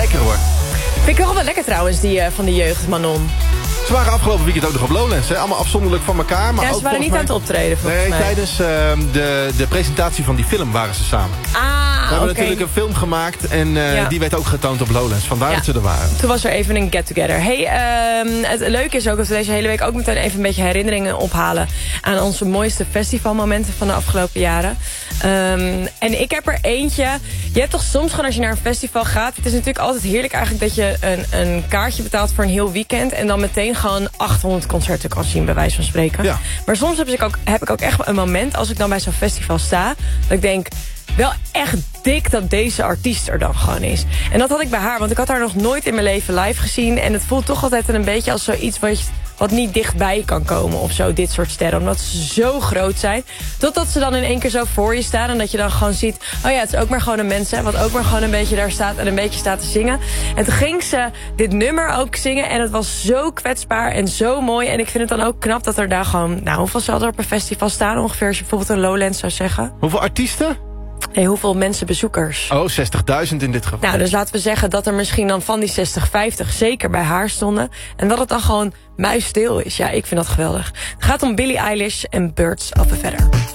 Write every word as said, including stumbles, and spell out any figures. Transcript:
Lekker hoor. Vind ik wel wel lekker trouwens, die uh, van de jeugd, Manon. Ze waren afgelopen weekend ook nog op Lowlands. Hè? Allemaal afzonderlijk van elkaar. Maar ja, ook ze waren niet mij... aan het optreden volgens nee, mij. tijdens uh, de, de presentatie van die film waren ze samen. Ah, We hebben okay. natuurlijk een film gemaakt en uh, ja. die werd ook getoond op Lowlands. Vandaar ja. dat ze er waren. Toen was er even een get-together. Hey, uh, het leuke is ook dat we deze hele week ook meteen even een beetje herinneringen ophalen aan onze mooiste festivalmomenten van de afgelopen jaren. Um, en ik heb er eentje. Je hebt toch soms gewoon als je naar een festival gaat. Het is natuurlijk altijd heerlijk eigenlijk dat je een, een kaartje betaalt voor een heel weekend. En dan meteen gewoon achthonderd concerten kan zien, bij wijze van spreken. Ja. Maar soms heb ik, ook, heb ik ook echt een moment als ik dan bij zo'n festival sta. Dat ik denk, wel echt dik dat deze artiest er dan gewoon is. En dat had ik bij haar, want ik had haar nog nooit in mijn leven live gezien. En het voelt toch altijd een beetje als zoiets wat, je, wat niet dichtbij kan komen of zo, dit soort sterren. Omdat ze zo groot zijn. Totdat ze dan in één keer zo voor je staan en dat je dan gewoon ziet, oh ja, het is ook maar gewoon een mens, hè, wat ook maar gewoon een beetje daar staat en een beetje staat te zingen. En toen ging ze dit nummer ook zingen en het was zo kwetsbaar en zo mooi. En ik vind het dan ook knap dat er daar gewoon, nou, hoeveel zal er op een festival staan ongeveer, als je bijvoorbeeld een Lowlands zou zeggen? Hoeveel artiesten? Nee, hoeveel mensen bezoekers? Oh, zestigduizend in dit geval. Nou, dus laten we zeggen dat er misschien dan van die zestig, vijftig zeker bij haar stonden. En dat het dan gewoon muisstil is. Ja, ik vind dat geweldig. Het gaat om Billie Eilish en Birds of a Feather.